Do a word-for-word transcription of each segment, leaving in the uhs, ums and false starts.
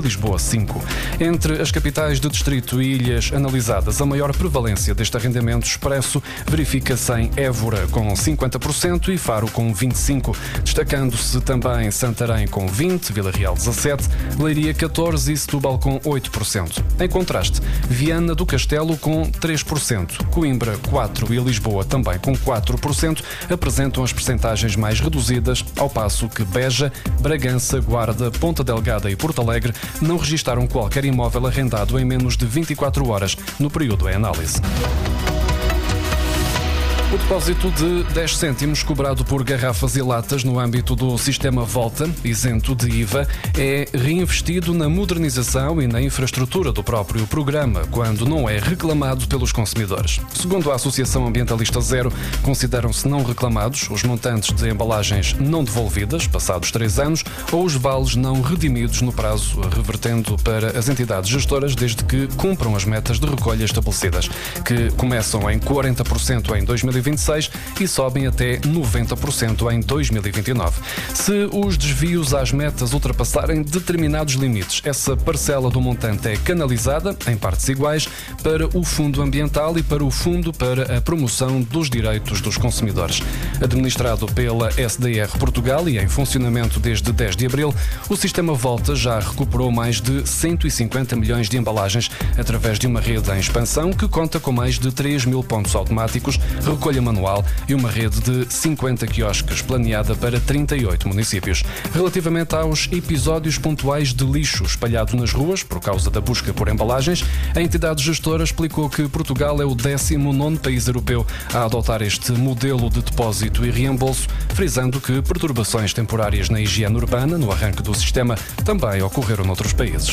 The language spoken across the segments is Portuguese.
Lisboa cinco. Entre as capitais de distrito e ilhas analisadas, a maior prevalência deste arrendamento expresso verifica-se em Évora, com cinquenta por cento, e Faro, com vinte e cinco por cento, destacando-se também Santarém, com vinte por cento, Vila Real, dezassete por cento, Leiria, catorze por cento e Setúbal, com oito por cento. Em contraste, Viana do Castelo, com três por cento, Coimbra, quatro por cento e Lisboa, também com quatro por cento, apresentam as percentagens mais reduzidas, ao passo que Beja, Bragança, Guarda, Ponta Delgada e Porto Alegre não registaram qualquer imóvel arrendado em menos de vinte e quatro horas no período em análise. O depósito de dez cêntimos cobrado por garrafas e latas no âmbito do sistema Volta, isento de I V A, é reinvestido na modernização e na infraestrutura do próprio programa, quando não é reclamado pelos consumidores. Segundo a Associação Ambientalista Zero, consideram-se não reclamados os montantes de embalagens não devolvidas, passados três anos, ou os vales não redimidos no prazo, revertendo para as entidades gestoras desde que cumpram as metas de recolha estabelecidas, que começam em quarenta por cento em dois mil e vinte e seis e sobem até noventa por cento em dois mil e vinte e nove. Se os desvios às metas ultrapassarem determinados limites, essa parcela do montante é canalizada, em partes iguais, para o Fundo Ambiental e para o Fundo para a Promoção dos Direitos dos Consumidores. Administrado pela S D R Portugal e em funcionamento desde dez de abril, o sistema Volta já recuperou mais de cento e cinquenta milhões de embalagens através de uma rede em expansão que conta com mais de três mil pontos automáticos, recolha manual e uma rede de cinquenta quiosques planeada para trinta e oito municípios. Relativamente aos episódios pontuais de lixo espalhado nas ruas por causa da busca por embalagens, a entidade gestora explicou que Portugal é o décimo nono país europeu a adotar este modelo de depósito e reembolso, frisando que perturbações temporárias na higiene urbana no arranque do sistema também ocorreram noutros países.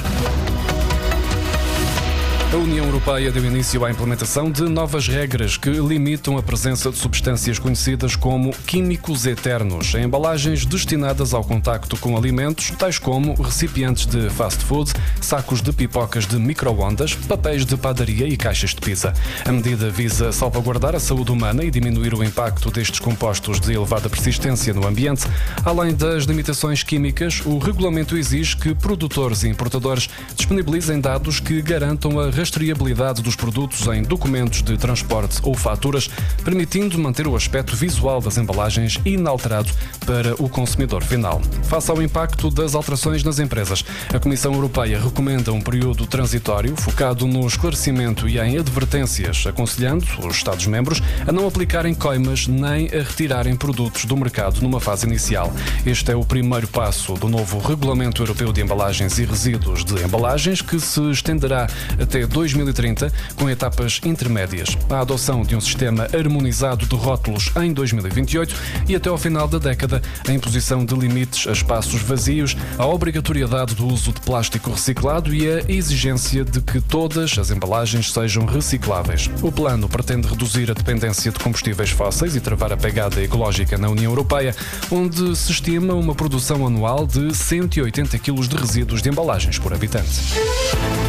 A União Europeia deu início à implementação de novas regras que limitam a presença de substâncias conhecidas como químicos eternos em embalagens destinadas ao contacto com alimentos, tais como recipientes de fast food, sacos de pipocas de micro-ondas, papéis de padaria e caixas de pizza. A medida visa salvaguardar a saúde humana e diminuir o impacto destes compostos de elevada persistência no ambiente. Além das limitações químicas, o regulamento exige que produtores e importadores disponibilizem dados que garantam a rastreabilidade dos produtos em documentos de transporte ou faturas, permitindo manter o aspecto visual das embalagens inalterado para o consumidor final. Face ao impacto das alterações nas empresas, a Comissão Europeia recomenda um período transitório focado no esclarecimento e em advertências, aconselhando os Estados-membros a não aplicarem coimas nem a retirarem produtos do mercado numa fase inicial. Este é o primeiro passo do novo Regulamento Europeu de Embalagens e Resíduos de Embalagens, que se estenderá até dois mil e trinta, com etapas intermédias. A adoção de um sistema harmonizado de rótulos em dois mil e vinte e oito e até ao final da década, a imposição de limites a espaços vazios, a obrigatoriedade do uso de plástico reciclado e a exigência de que todas as embalagens sejam recicláveis. O plano pretende reduzir a dependência de combustíveis fósseis e travar a pegada ecológica na União Europeia, onde se estima uma produção anual de cento e oitenta quilos de resíduos de embalagens por habitante.